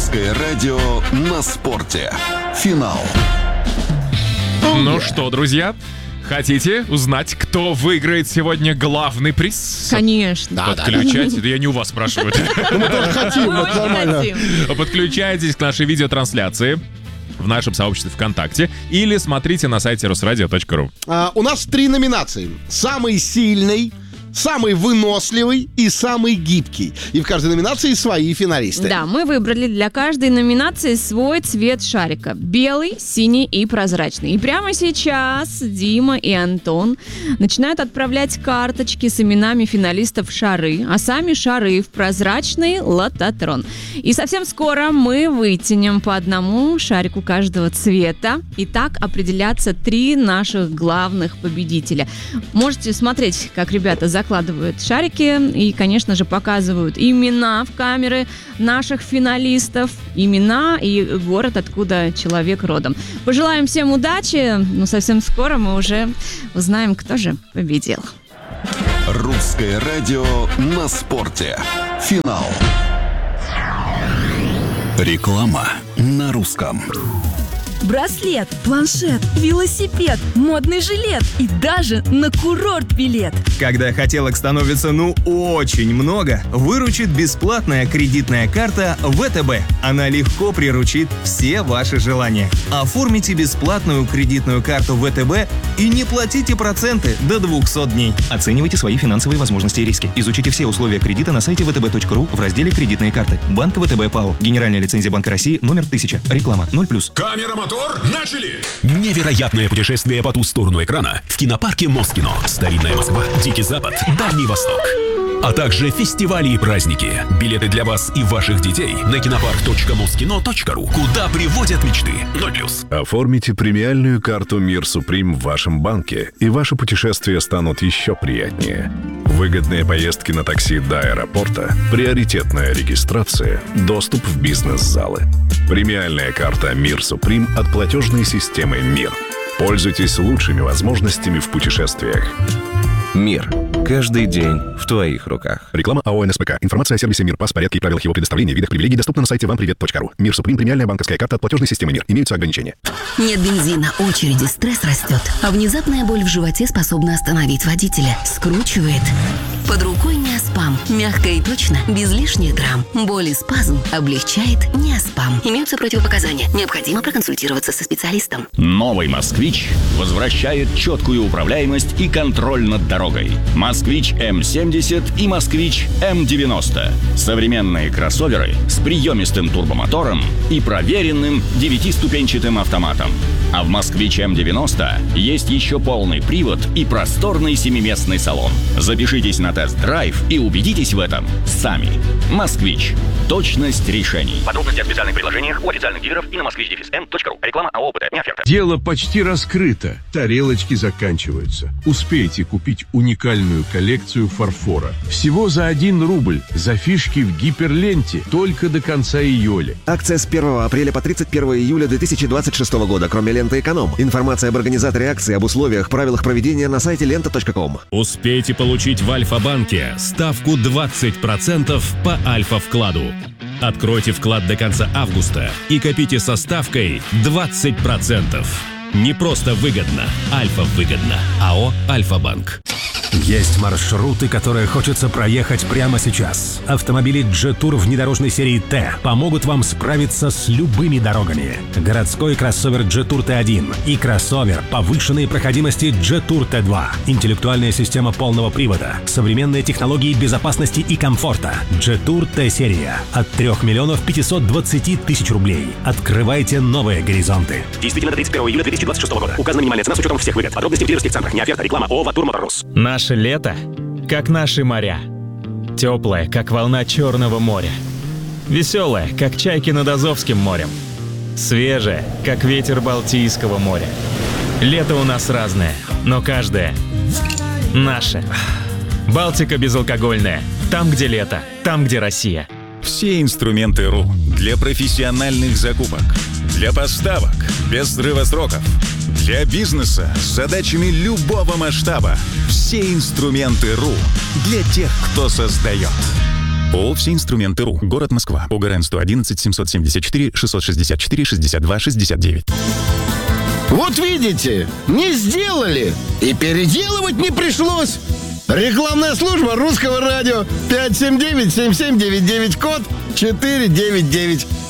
Русское радио на спорте. Финал. Ну что, друзья, хотите узнать, кто выиграет сегодня главный приз? Конечно. Подключайтесь. Да я не у вас спрашиваю. Мы тоже хотим, это нормально. Подключайтесь к нашей видеотрансляции в нашем сообществе ВКонтакте или смотрите на сайте rusradio.ru. У нас 3 номинации. Самый сильный, самый выносливый и самый гибкий. И в каждой номинации свои финалисты. Да, мы выбрали для каждой номинации свой цвет шарика. Белый, синий и прозрачный. И прямо сейчас Дима и Антон начинают отправлять карточки с именами финалистов в шары, а сами шары в прозрачный лототрон. И совсем скоро мы вытянем по одному шарику каждого цвета. И так определятся 3 наших главных победителя. Можете смотреть, как ребята закладывают шарики и, конечно же, показывают имена в камеры наших финалистов, имена и город, откуда человек родом. Пожелаем всем удачи, но совсем скоро мы уже узнаем, кто же победил. Русское радио на спорте. Финал. Реклама на русском. Браслет, планшет, велосипед, модный жилет и даже на курорт билет. Когда хотелок становится очень много, выручит бесплатная кредитная карта ВТБ. Она легко приручит все ваши желания. Оформите бесплатную кредитную карту ВТБ и не платите проценты до 200 дней. Оценивайте свои финансовые возможности и риски. Изучите все условия кредита на сайте vtb.ru в разделе «Кредитные карты». Банк ВТБ ПАО. Генеральная лицензия Банка России номер 1000. Реклама 0+. Камера, мотор, начали! Невероятное путешествие по ту сторону экрана в кинопарке Москино. Старинная Москва, Дикий Запад, Дальний Восток. А также фестивали и праздники. Билеты для вас и ваших детей на кинопарк.москино.ру. Куда приводят мечты. 0+. Оформите премиальную карту «Мир Суприм» в вашем банке, и ваши путешествия станут еще приятнее. Выгодные поездки на такси до аэропорта, приоритетная регистрация, доступ в бизнес-залы. Премиальная карта «Мир Суприм» от платежной системы «Мир». Пользуйтесь лучшими возможностями в путешествиях. Мир. Каждый день в твоих руках. Реклама АО «НСПК». Информация о сервисе «Мир». Порядке и правилах его предоставления, видах привилегий доступна на сайте вампривет.ру. «Мир Суприм» — премиальная банковская карта от платежной системы «Мир». Имеются ограничения. Нет бензина, очереди, стресс растет. А внезапная боль в животе способна остановить водителя. Скручивает. Под рукой Неоспам. Мягко и точно, без лишних драм. Боль и спазм облегчает Неоспам. Имеются противопоказания. Необходимо проконсультироваться со специалистом. Новый «Москвич» возвращает четкую управляемость и контроль над дорогой. «Москвич М70» и «Москвич М90». Современные кроссоверы с приемистым турбомотором и проверенным 9-ступенчатым автоматом. А в «Москвич М90» есть еще полный привод и просторный 7-местный салон. Запишитесь на тест-драйв и убедитесь в этом сами. «Москвич». Точность решений. Подробности о специальных предложениях у официальных дилеров и на moskvich-m.ru. Реклама АО «ПТ». Не оферта. Дело почти раскрыто. Тарелочки заканчиваются. Успейте купить уникальную коллекцию фарфора. Всего за 1 рубль. За фишки в гиперленте. Только до конца июля. Акция с 1 апреля по 31 июля 2026 года. Кроме ленты «Эконом». Информация об организаторе акции, об условиях, правилах проведения на сайте лента.ком. Успейте получить в Альфа-банке ставку 20% по Альфа-вкладу. Откройте вклад до конца августа и копите со ставкой 20%. Не просто выгодно, Альфа-выгодно. АО «Альфа-банк». Есть маршруты, которые хочется проехать прямо сейчас. Автомобили Jetour внедорожной серии Т помогут вам справиться с любыми дорогами. Городской кроссовер Jetour T1 и кроссовер повышенной проходимости Jetour T2. Интеллектуальная система полного привода, современные технологии безопасности и комфорта. Jetour T-серия от 3 520 000 рублей. Открывайте новые горизонты. Действительно до 31 июля 2026 года. Указана минимальная цена с учетом всех выгод. Подробности в дилерских центрах. Не оферта. Реклама ООО «Ватур Моторус». Наше лето, как наши моря. Теплое, как волна Черного моря. Веселое, как чайки над Азовским морем. Свежее, как ветер Балтийского моря. Лето у нас разное, но каждое наше. Балтика безалкогольная. Там, где лето, там, где Россия. Все инструменты РУ для профессиональных закупок, для поставок без срыва сроков, для бизнеса с задачами любого масштаба. Все инструменты РУ для тех, кто создает. ООО «Все инструменты.ру», город Москва, ОГРН 111 774 664 62 69. Вот видите, не сделали, и переделывать не пришлось. Рекламная служба Русского радио 579-7799, код 499.